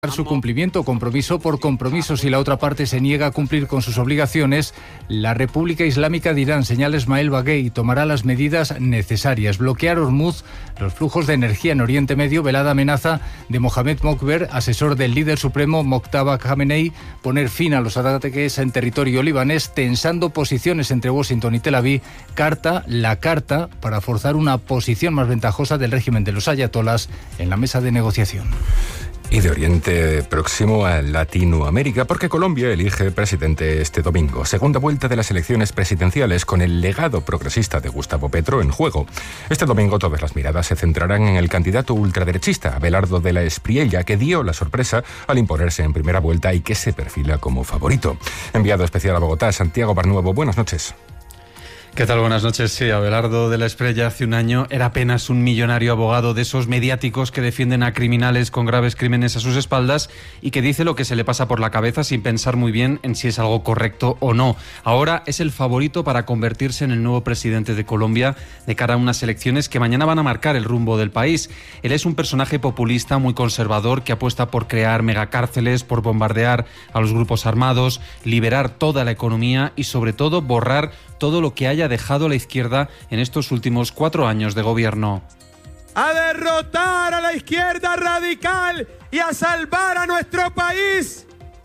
su cumplimiento compromiso por compromiso. Si la otra parte se niega a cumplir con sus obligaciones, la República Islámica de Irán, señala Ismael Baghei, tomará las medidas necesarias. Bloquear Hormuz, los flujos de energía en Oriente Medio, velada amenaza de Mohamed Mokber, asesor del líder supremo Mojtaba Khamenei, poner fin a los ataques en territorio libanés, tensando posiciones entre Washington y Tel Aviv, la carta para forzar una posición más ventajosa del régimen de los ayatolás en la mesa de negociación. Y de Oriente Próximo a Latinoamérica, porque Colombia elige presidente este domingo. Segunda vuelta de las elecciones presidenciales con el legado progresista de Gustavo Petro en juego. Este domingo todas las miradas se centrarán en el candidato ultraderechista, Abelardo de la Espriella, que dio la sorpresa al imponerse en primera vuelta y que se perfila como favorito. Enviado especial a Bogotá, Santiago Barnuevo, buenas noches. ¿Qué tal? Buenas noches. Sí, Abelardo de la Espriella hace un año era apenas un millonario abogado de esos mediáticos que defienden a criminales con graves crímenes a sus espaldas y que dice lo que se le pasa por la cabeza sin pensar muy bien en si es algo correcto o no. Ahora es el favorito para convertirse en el nuevo presidente de Colombia de cara a unas elecciones que mañana van a marcar el rumbo del país. Él es un personaje populista muy conservador que apuesta por crear megacárceles, por bombardear a los grupos armados, liberar toda la economía y sobre todo borrar todo lo que haya dejado la izquierda en estos últimos 4 años de gobierno. A derrotar a la izquierda radical y a salvar a nuestro país.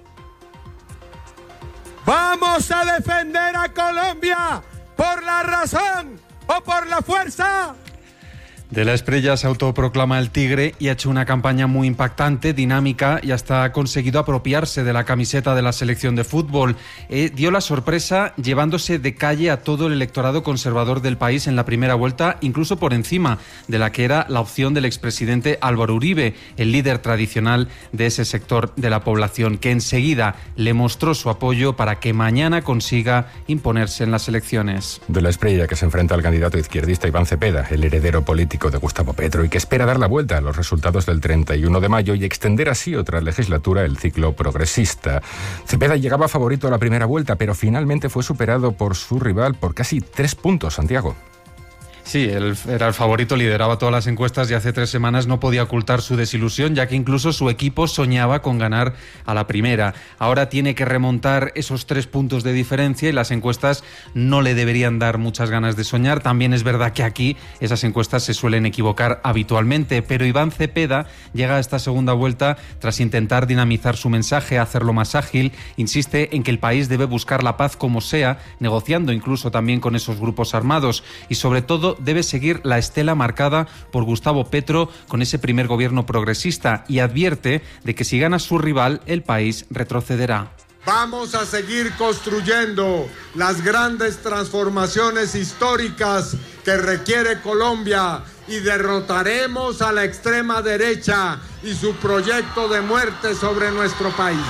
Vamos a defender a Colombia por la razón o por la fuerza. De la Espriella se autoproclama el tigre y ha hecho una campaña muy impactante, dinámica y hasta ha conseguido apropiarse de la camiseta de la selección de fútbol. Dio la sorpresa llevándose de calle a todo el electorado conservador del país en la primera vuelta, incluso por encima de la que era la opción del expresidente Álvaro Uribe, el líder tradicional de ese sector de la población, que enseguida le mostró su apoyo para que mañana consiga imponerse en las elecciones. De la Espriella, que se enfrenta al candidato izquierdista Iván Cepeda, el heredero político de Gustavo Petro, y que espera dar la vuelta a los resultados del 31 de mayo y extender así otra legislatura el ciclo progresista. Cepeda llegaba favorito a la primera vuelta, pero finalmente fue superado por su rival por casi 3 puntos, Santiago. Sí, él era el favorito, lideraba todas las encuestas y hace 3 semanas no podía ocultar su desilusión, ya que incluso su equipo soñaba con ganar a la primera. Ahora tiene que remontar esos 3 puntos de diferencia y las encuestas no le deberían dar muchas ganas de soñar. También es verdad que aquí esas encuestas se suelen equivocar habitualmente, pero Iván Cepeda llega a esta segunda vuelta tras intentar dinamizar su mensaje, hacerlo más ágil. Insiste en que el país debe buscar la paz como sea, negociando incluso también con esos grupos armados y sobre todo debe seguir la estela marcada por Gustavo Petro con ese primer gobierno progresista y advierte de que si gana su rival, el país retrocederá. Vamos a seguir construyendo las grandes transformaciones históricas que requiere Colombia y derrotaremos a la extrema derecha y su proyecto de muerte sobre nuestro país.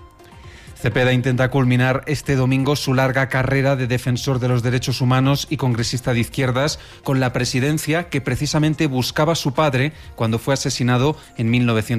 Cepeda intenta culminar este domingo su larga carrera de defensor de los derechos humanos y congresista de izquierdas con la presidencia que precisamente buscaba su padre cuando fue asesinado en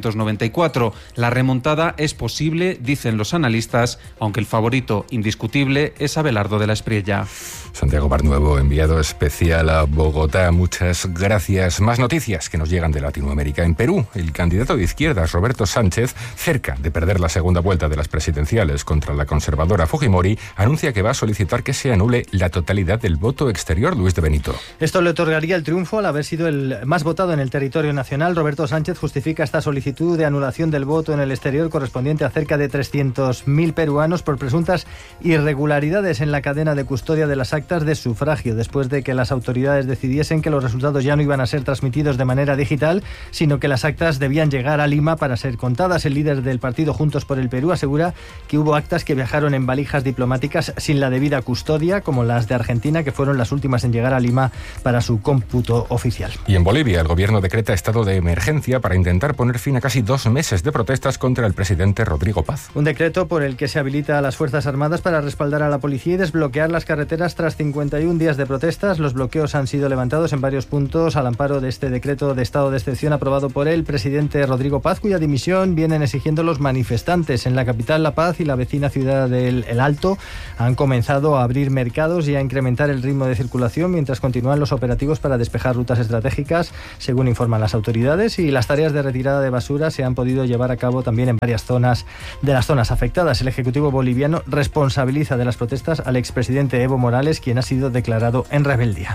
1994. La remontada es posible, dicen los analistas, aunque el favorito indiscutible es Abelardo de la Espriella. Santiago Barnuevo, enviado especial a Bogotá. Muchas gracias. Más noticias que nos llegan de Latinoamérica. En Perú, el candidato de izquierdas, Roberto Sánchez, cerca de perder la segunda vuelta de las presidenciales contra la conservadora Fujimori, anuncia que va a solicitar que se anule la totalidad del voto exterior. Luis de Benito. Esto le otorgaría el triunfo al haber sido el más votado en el territorio nacional. Roberto Sánchez justifica esta solicitud de anulación del voto en el exterior correspondiente a cerca de 300.000 peruanos por presuntas irregularidades en la cadena de custodia de las actas de sufragio, después de que las autoridades decidiesen que los resultados ya no iban a ser transmitidos de manera digital, sino que las actas debían llegar a Lima para ser contadas. El líder del partido Juntos por el Perú asegura que hubo actas que viajaron en valijas diplomáticas sin la debida custodia, como las de Argentina, que fueron las últimas en llegar a Lima para su cómputo oficial. Y en Bolivia, el gobierno decreta estado de emergencia para intentar poner fin a casi 2 meses de protestas contra el presidente Rodrigo Paz. Un decreto por el que se habilita a las Fuerzas Armadas para respaldar a la policía y desbloquear las carreteras tras 51 días de protestas. Los bloqueos han sido levantados en varios puntos al amparo de este decreto de estado de excepción aprobado por el presidente Rodrigo Paz, cuya dimisión vienen exigiendo los manifestantes. En la capital, La Paz y la la vecina ciudad del El Alto han comenzado a abrir mercados y a incrementar el ritmo de circulación mientras continúan los operativos para despejar rutas estratégicas, según informan las autoridades, y las tareas de retirada de basura se han podido llevar a cabo también en varias zonas de las zonas afectadas. El Ejecutivo boliviano responsabiliza de las protestas al expresidente Evo Morales, quien ha sido declarado en rebeldía.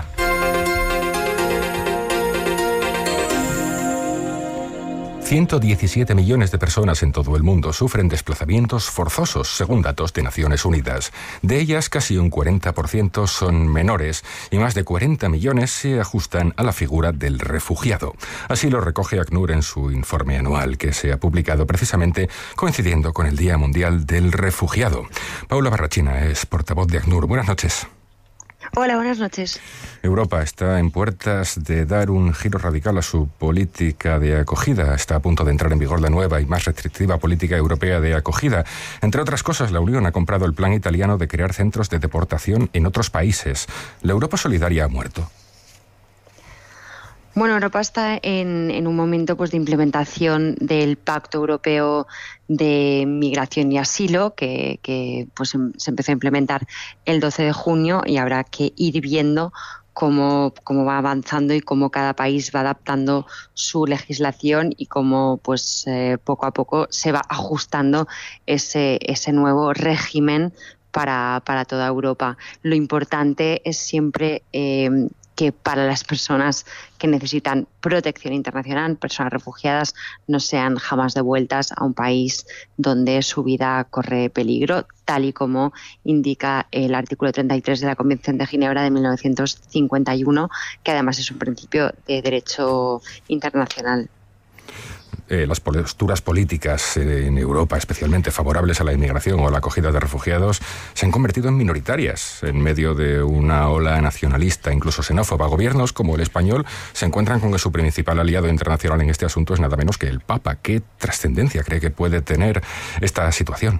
...117 millones de personas en todo el mundo sufren desplazamientos forzosos, según datos de Naciones Unidas. De ellas, casi un 40% son menores y más de 40 millones se ajustan a la figura del refugiado. Así lo recoge ACNUR en su informe anual, que se ha publicado precisamente coincidiendo con el Día Mundial del Refugiado. Paula Barrachina es portavoz de ACNUR. Buenas noches. Hola, buenas noches. Europa está en puertas de dar un giro radical a su política de acogida. Está a punto de entrar en vigor la nueva y más restrictiva política europea de acogida. Entre otras cosas, la Unión ha comprado el plan italiano de crear centros de deportación en otros países. ¿La Europa solidaria ha muerto? Bueno, Europa está en un momento pues de implementación del Pacto Europeo de Migración y Asilo, que pues se empezó a implementar el 12 de junio y habrá que ir viendo cómo va avanzando y cómo cada país va adaptando su legislación y cómo pues poco a poco se va ajustando ese nuevo régimen para toda Europa. Lo importante es siempre que para las personas que necesitan protección internacional, personas refugiadas, no sean jamás devueltas a un país donde su vida corre peligro, tal y como indica el artículo 33 de la Convención de Ginebra de 1951, que además es un principio de derecho internacional. Las posturas políticas en Europa, especialmente favorables a la inmigración o a la acogida de refugiados, se han convertido en minoritarias en medio de una ola nacionalista, incluso xenófoba. Gobiernos como el español se encuentran con que su principal aliado internacional en este asunto es nada menos que el Papa. ¿Qué trascendencia cree que puede tener esta situación?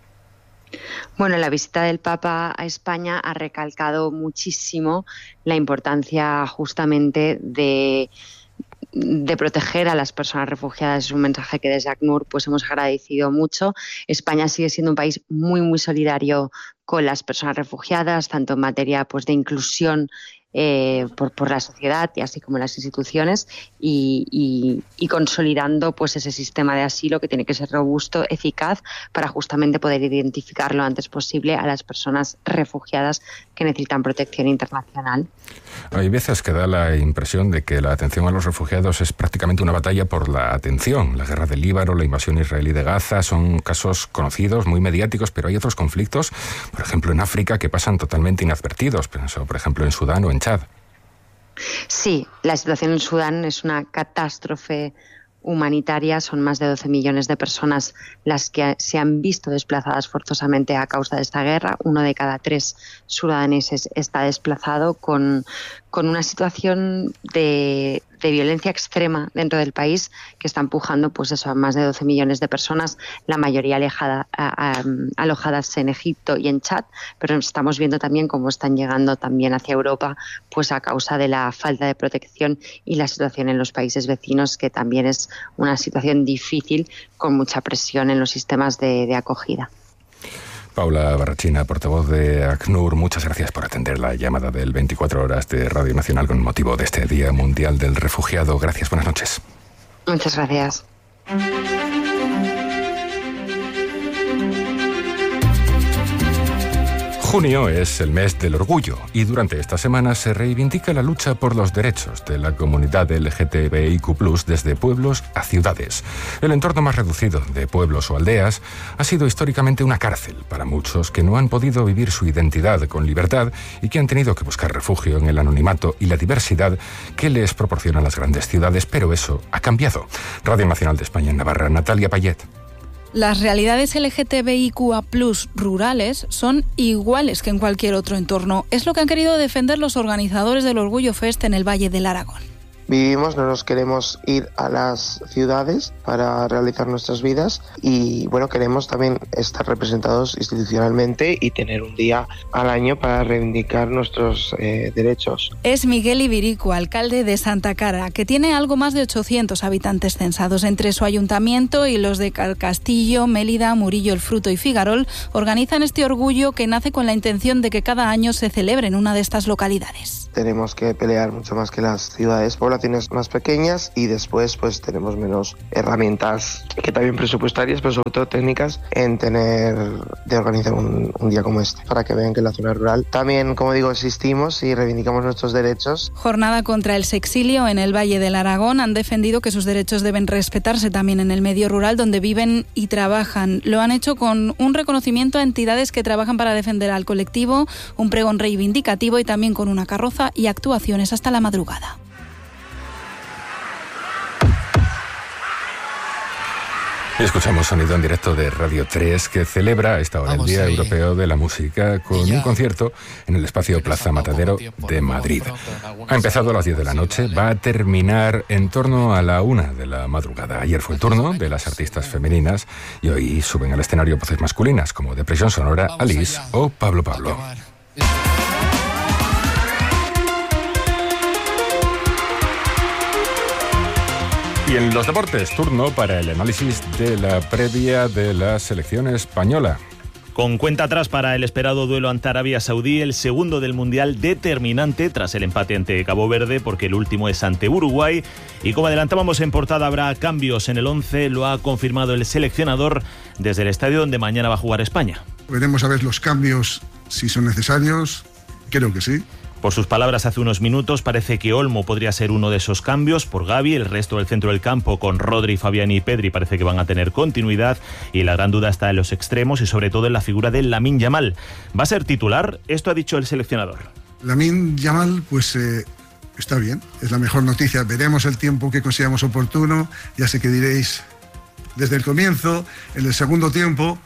Bueno, la visita del Papa a España ha recalcado muchísimo la importancia justamente de proteger a las personas refugiadas. Es un mensaje que desde ACNUR pues hemos agradecido mucho. España sigue siendo un país muy, muy solidario con las personas refugiadas, tanto en materia pues de inclusión por la sociedad y así como las instituciones y consolidando pues ese sistema de asilo que tiene que ser robusto, eficaz, para justamente poder identificar lo antes posible a las personas refugiadas que necesitan protección internacional. Hay veces que da la impresión de que la atención a los refugiados es prácticamente una batalla por la atención. La guerra del Líbano, la invasión israelí de Gaza son casos conocidos, muy mediáticos, pero hay otros conflictos, por ejemplo en África, que pasan totalmente inadvertidos. Pienso, por ejemplo, en Sudán o en Chad. Sí, la situación en Sudán es una catástrofe humanitaria. Son más de 12 millones de personas las que se han visto desplazadas forzosamente a causa de esta guerra. 1 de cada 3 sudaneses está desplazado con una situación de violencia extrema dentro del país que está empujando pues eso, a más de 12 millones de personas, la mayoría alojadas en Egipto y en Chad, pero estamos viendo también cómo están llegando también hacia Europa pues a causa de la falta de protección y la situación en los países vecinos, que también es una situación difícil con mucha presión en los sistemas de acogida. Paula Barrachina, portavoz de ACNUR, muchas gracias por atender la llamada del 24 horas de Radio Nacional con motivo de este Día Mundial del Refugiado. Gracias, buenas noches. Muchas gracias. Junio es el mes del orgullo y durante esta semana se reivindica la lucha por los derechos de la comunidad LGTBIQ+, desde pueblos a ciudades. El entorno más reducido de pueblos o aldeas ha sido históricamente una cárcel para muchos que no han podido vivir su identidad con libertad y que han tenido que buscar refugio en el anonimato y la diversidad que les proporcionan las grandes ciudades, pero eso ha cambiado. Radio Nacional de España en Navarra, Natalia Payet. Las realidades LGTBIQA+ rurales son iguales que en cualquier otro entorno. Es lo que han querido defender los organizadores del Orgullo Fest en el Valle del Aragón. vivimos, no nos queremos ir a las ciudades para realizar nuestras vidas y bueno, queremos también estar representados institucionalmente y tener un día al año para reivindicar nuestros derechos. Es Miguel Ibiricu, alcalde de Santa Cara, que tiene algo más de 800 habitantes censados. Entre su ayuntamiento y los de Castillo, Mélida, Murillo, El Fruto y Figarol organizan este orgullo que nace con la intención de que cada año se celebre en una de estas localidades. Tenemos que pelear mucho más que las ciudades, poblaciones más pequeñas, y después pues tenemos menos herramientas, que también presupuestarias, pero sobre todo técnicas, en de organizar un día como este, para que vean que en la zona rural también, como digo, existimos y reivindicamos nuestros derechos. Jornada contra el sexilio en el Valle del Aragón. Han defendido que sus derechos deben respetarse también en el medio rural donde viven y trabajan. Lo han hecho con un reconocimiento a entidades que trabajan para defender al colectivo, un pregón reivindicativo y también con una carroza y actuaciones hasta la madrugada. Escuchamos sonido en directo de Radio 3, que celebra a esta hora el Día Europeo de la Música con un concierto en el espacio Plaza Matadero de Madrid. Ha empezado a las 10 de la noche, va a terminar en torno a la 1 de la madrugada. Ayer fue el turno de las artistas femeninas y hoy suben al escenario voces masculinas como Depresión Sonora, Alice o Pablo Pablo. Y en los deportes, turno para el análisis de la previa de la selección española. Con cuenta atrás para el esperado duelo ante Arabia Saudí, el segundo del Mundial, determinante tras el empate ante Cabo Verde, porque el último es ante Uruguay. Y como adelantábamos en portada, habrá cambios en el 11, lo ha confirmado el seleccionador desde el estadio donde mañana va a jugar España. Veremos a ver los cambios, si son necesarios, creo que sí. Por sus palabras hace unos minutos, parece que Olmo podría ser uno de esos cambios por Gavi. El resto del centro del campo, con Rodri, Fabián y Pedri, parece que van a tener continuidad. Y la gran duda está en los extremos y sobre todo en la figura de Lamine Yamal. ¿Va a ser titular? Esto ha dicho el seleccionador. Lamine Yamal, pues está bien, es la mejor noticia. Veremos el tiempo que consideramos oportuno. Ya sé que diréis desde el comienzo, en el segundo tiempo.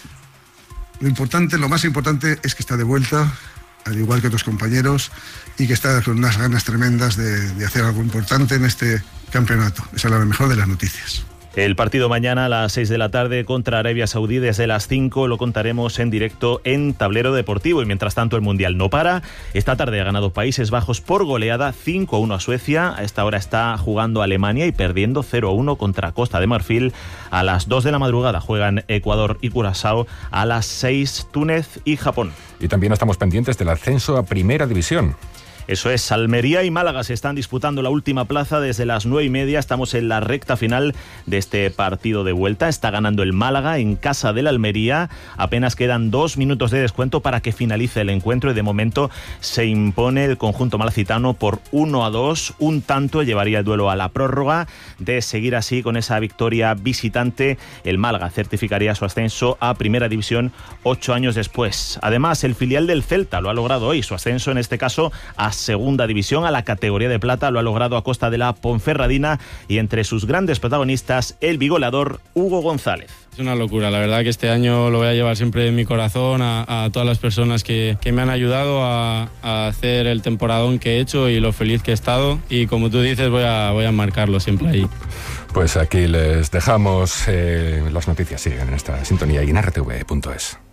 Lo más importante es que está de vuelta, al igual que otros compañeros, y que está con unas ganas tremendas de hacer algo importante en este campeonato. Esa es la mejor de las noticias. El partido mañana a las 6 de la tarde contra Arabia Saudí, desde las 5 lo contaremos en directo en Tablero Deportivo. Y mientras tanto el Mundial no para. Esta tarde ha ganado Países Bajos por goleada 5-1 a Suecia. A esta hora está jugando Alemania y perdiendo 0-1 contra Costa de Marfil. A las 2 de la madrugada juegan Ecuador y Curazao. A las 6 Túnez y Japón. Y también estamos pendientes del ascenso a Primera División. Eso es, Almería y Málaga se están disputando la última plaza desde las 9:30. Estamos en la recta final de este partido de vuelta. Está ganando el Málaga en casa del Almería. Apenas quedan 2 minutos de descuento para que finalice el encuentro y de momento se impone el conjunto malacitano por 1-2. Un tanto llevaría el duelo a la prórroga. De seguir así con esa victoria visitante, el Málaga certificaría su ascenso a Primera División 8 años después. Además, el filial del Celta lo ha logrado hoy. Su ascenso, en este caso, a Segunda División, a la categoría de plata, lo ha logrado a costa de la Ponferradina y entre sus grandes protagonistas, el bigoleador Hugo González. Es una locura, la verdad que este año lo voy a llevar siempre en mi corazón, a todas las personas que me han ayudado a hacer el temporadón que he hecho y lo feliz que he estado, y como tú dices voy a marcarlo siempre ahí. Pues aquí les dejamos, las noticias siguen en esta sintonía y en rtv.es.